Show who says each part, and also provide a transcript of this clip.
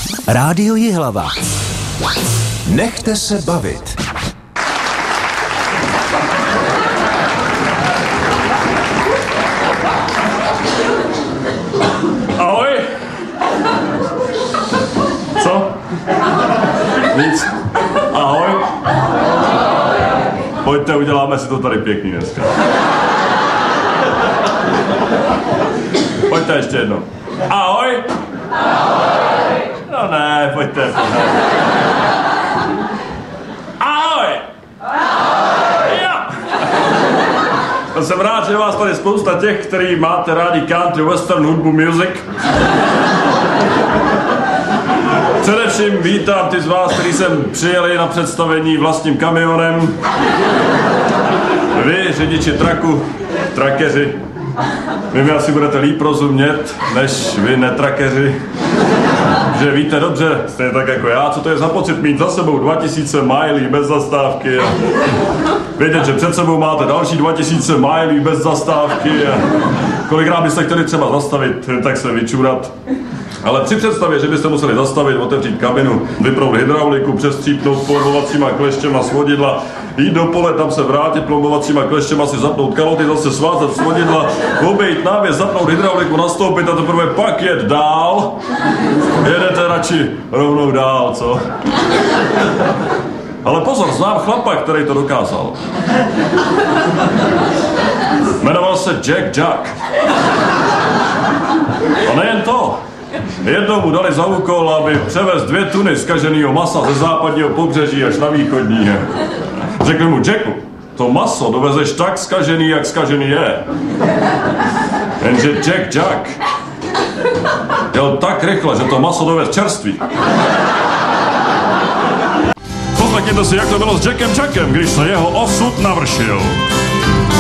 Speaker 1: Rádio Jihlava. Nechte se bavit.
Speaker 2: Ahoj. Co? Nic. Ahoj. Pojďte, uděláme si to tady pěkný dneska. Pojďte ještě jednou. Ahoj. Ahoj. No ne, pojďte. Ahoj. Ahoj. Jo. Jsem rád, že vás tady spousta těch, kteří máte rádi country, western, hudbu, music. Především vítám ty z vás, kteří sem přijeli na představení vlastním kamionem. Vy, řidiči traku, trakeři. Vy mi asi budete líp rozumět, než vy netrakeři. Že víte dobře, jste tak jako já, co to je za pocit mít za sebou 2000 milí bez zastávky a vědět, že před sebou máte další 2000 milí bez zastávky a kolikrát byste chtěli třeba zastavit, tak se vyčurat. Ale při představě, že byste museli zastavit, otevřít kabinu, vyprout hydrauliku, přestřípnout plombovacíma kleštěma svodidla, jít do pole, tam se vrátit plombovacíma kleštěma, si zapnout kaloty, zase svázat svodidla, obejít návěs, zapnout hydrauliku, nastoupit a teprve pak jet dál. Jedete radši rovnou dál, co? Ale pozor, znám chlapa, který to dokázal. Jmenoval se Jack. A nejen to. Jednou mu dali za úkol, aby převez 2 tuny zkaženého masa ze západního pobřeží až na východní. Řekl mu: Jacku, to maso dovezeš tak zkažený, jak zkažený je. Jenže Jack jel tak rychle, že to maso dovez čerstvý. Poslechněte si, jak to bylo s Jackem, když se jeho osud navršil.